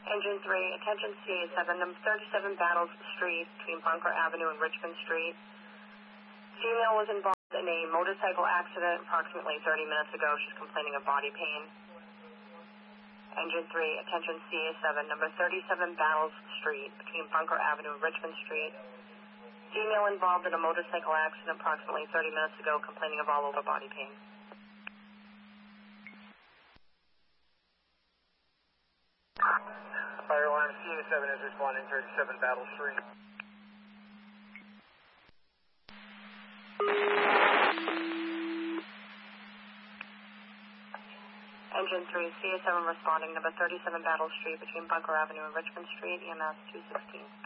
Engine 3, attention CA7, number 37 Battles Street between Bunker Avenue and Richmond Street. Female was involved in a motorcycle accident approximately 30 minutes ago. She's complaining of body pain. Engine 3, attention CA7, number 37 Battles Street between Bunker Avenue and Richmond Street. Female involved in a motorcycle accident approximately 30 minutes ago, complaining of all over body pain. Fire alarm CA7 is responding, 37 Battle Street. Engine 3, CA7 responding, number 37 Battle Street between Bunker Avenue and Richmond Street, EMS 216.